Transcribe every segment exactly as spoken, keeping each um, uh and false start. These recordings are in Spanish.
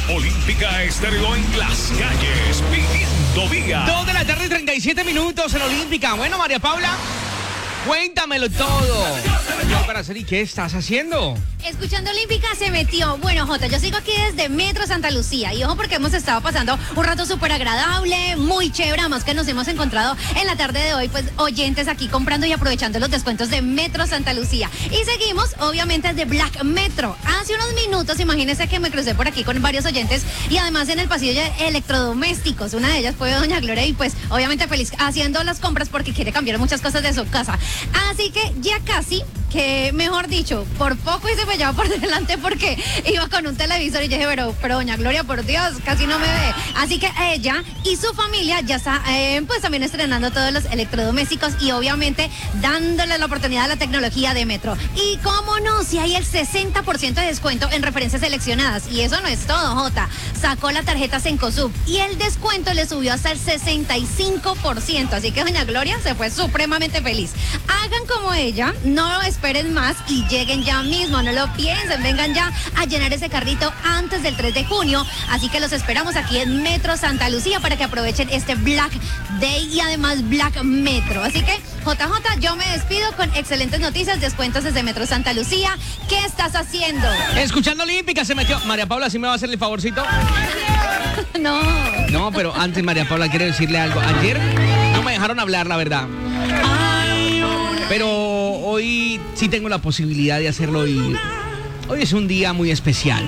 Olímpica Estéreo en las calles, pidiendo vida. Dos de la tarde, treinta y siete minutos en Olímpica. Bueno, María Paula, cuéntamelo todo. Para hacer, ¿y qué estás haciendo? Escuchando Olímpica se metió. Bueno, Jota, yo sigo aquí desde Metro Santa Lucía. Y ojo porque hemos estado pasando un rato súper agradable, muy chévere. Además que nos hemos encontrado en la tarde de hoy, pues, oyentes aquí comprando y aprovechando los descuentos de Metro Santa Lucía. Y seguimos, obviamente, de Black Metro. Hace unos minutos, imagínense que me crucé por aquí con varios oyentes y además en el pasillo de electrodomésticos. Una de ellas fue doña Gloria y pues, obviamente feliz haciendo las compras porque quiere cambiar muchas cosas de su casa. Así que ya casi, que mejor dicho, por poco y se me lleva por delante porque iba con un televisor y yo dije, pero, pero doña Gloria, por Dios, casi no me ve. Así que ella y su familia ya está eh, pues también estrenando todos los electrodomésticos y obviamente dándole la oportunidad a la tecnología de Metro. Y cómo no, si hay el sesenta por ciento de descuento en referencias seleccionadas. Y eso no es todo, Jota. Sacó la tarjeta Cencosud y el descuento le subió hasta el sesenta y cinco por ciento. Así que doña Gloria se fue supremamente feliz. Hagan como ella, no esperen más y lleguen ya mismo, no lo piensen, vengan ya a llenar ese carrito antes del tres de junio, así que los esperamos aquí en Metro Santa Lucía para que aprovechen este Black Day y además Black Metro. Así que J J, yo me despido con excelentes noticias, descuentos desde Metro Santa Lucía. ¿Qué estás haciendo? Escuchando Olímpica se metió. María Paula, ¿sí me va a hacer el favorcito? No. No, pero antes María Paula quiere decirle algo. Ayer no me dejaron hablar, la verdad. Pero hoy sí tengo la posibilidad de hacerlo y hoy es un día muy especial.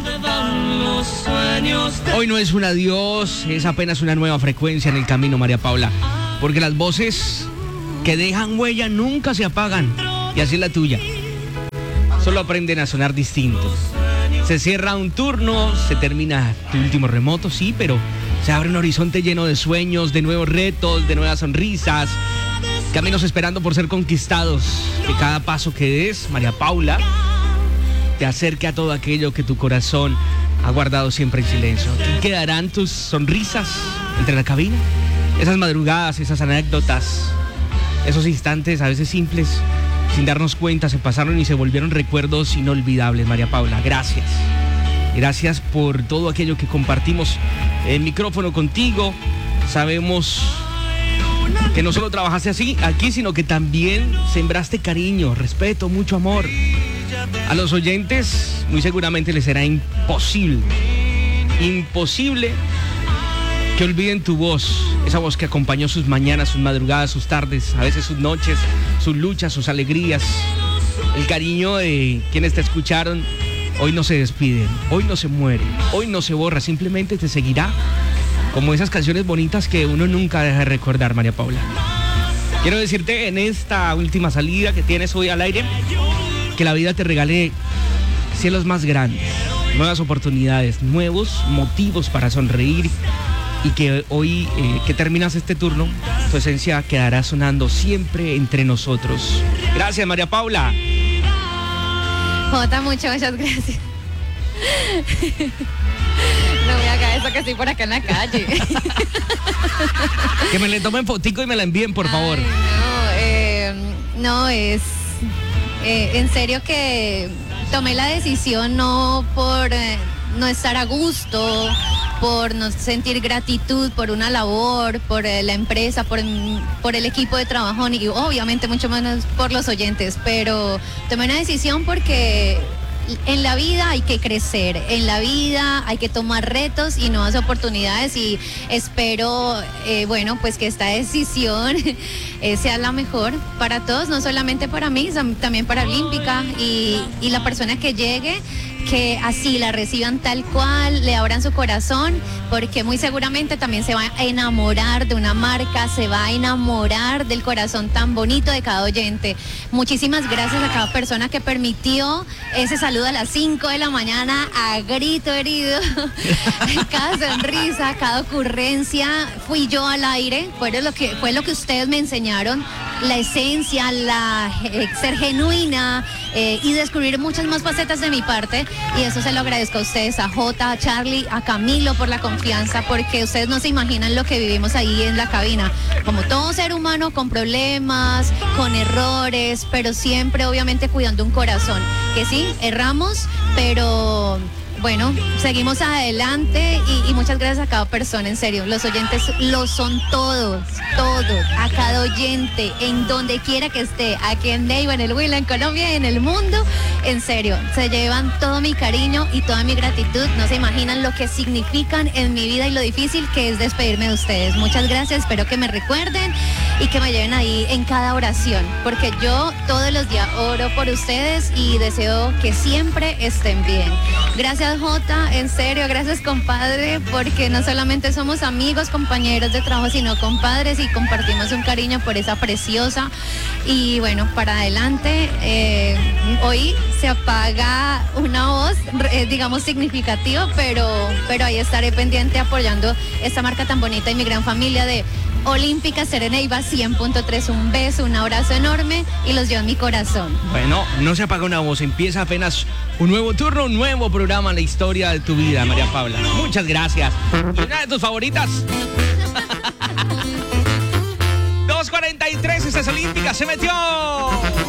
Hoy no es un adiós, es apenas una nueva frecuencia en el camino, María Paula. Porque las voces que dejan huella nunca se apagan. Y así es la tuya. Solo aprenden a sonar distintos. Se cierra un turno, se termina tu último remoto, sí, pero se abre un horizonte lleno de sueños, de nuevos retos, de nuevas sonrisas. Caminos esperando por ser conquistados. Que cada paso que des, María Paula, te acerque a todo aquello que tu corazón ha guardado siempre en silencio. ¿Aquí quedarán tus sonrisas entre la cabina? Esas madrugadas, esas anécdotas, esos instantes a veces simples, sin darnos cuenta, se pasaron y se volvieron recuerdos inolvidables, María Paula. Gracias. Gracias por todo aquello que compartimos el micrófono contigo. Sabemos que no solo trabajaste así aquí, sino que también sembraste cariño, respeto, mucho amor. A los oyentes muy seguramente les será imposible, imposible que olviden tu voz, esa voz que acompañó sus mañanas, sus madrugadas, sus tardes, a veces sus noches, sus luchas, sus alegrías. El cariño de quienes te escucharon hoy no se despiden, hoy no se muere, hoy no se borra, simplemente te seguirá. Como esas canciones bonitas que uno nunca deja de recordar, María Paula. Quiero decirte en esta última salida que tienes hoy al aire, que la vida te regale cielos más grandes, nuevas oportunidades, nuevos motivos para sonreír y que hoy eh, que terminas este turno, tu esencia quedará sonando siempre entre nosotros. Gracias, María Paula. Jota, muchas, muchas gracias. No me haga eso que estoy por acá en la calle. Que me le tomen fotico y me la envíen, por favor. Ay, no, eh, no, es eh, en serio que tomé la decisión no por eh, no estar a gusto, por no sentir gratitud por una labor, por eh, la empresa, por, por el equipo de trabajo y obviamente mucho menos por los oyentes, pero tomé una decisión porque en la vida hay que crecer, en la vida hay que tomar retos y nuevas oportunidades y espero, eh, bueno, pues que esta decisión eh, sea la mejor para todos, no solamente para mí, también para Olímpica y, y la persona que llegue, que así la reciban tal cual, le abran su corazón, porque muy seguramente también se va a enamorar de una marca, se va a enamorar del corazón tan bonito de cada oyente. Muchísimas gracias a cada persona que permitió ese saludo a las cinco de la mañana a grito herido. Cada sonrisa, cada ocurrencia, fui yo al aire, fue lo que, fue lo que ustedes me enseñaron, la esencia, la eh, ser genuina eh, y descubrir muchas más facetas de mi parte, y eso se lo agradezco a ustedes, a Jota, a Charlie, a Camilo por la confianza, porque ustedes no se imaginan lo que vivimos ahí en la cabina, como todo ser humano con problemas, con errores, pero siempre obviamente cuidando un corazón, que sí, erramos, pero bueno, seguimos adelante y, y muchas gracias a cada persona, en serio. Los oyentes lo son todos, todos, a cada oyente, en donde quiera que esté, aquí en Neiva, en el Huila, en Colombia y en el mundo. En serio, se llevan todo mi cariño y toda mi gratitud. No se imaginan lo que significan en mi vida y lo difícil que es despedirme de ustedes. Muchas gracias, espero que me recuerden y que me lleven ahí en cada oración, porque yo todos los días oro por ustedes y deseo que siempre estén bien. Gracias, Jota, en serio, gracias, compadre, porque no solamente somos amigos, compañeros de trabajo, sino compadres y compartimos un cariño por esa preciosa. Y bueno, para adelante, eh, hoy se apaga una voz, eh, digamos, significativa, pero, pero ahí estaré pendiente apoyando esta marca tan bonita y mi gran familia de Olímpica Sereneiva cien punto tres. Un beso, un abrazo enorme y los llevo en mi corazón. Bueno, no se apaga una voz, empieza apenas un nuevo turno, un nuevo programa en la historia de tu vida, María Paula. Muchas gracias. ¿Y una de tus favoritas? dos cuarenta y tres, esta es Olímpica, se metió.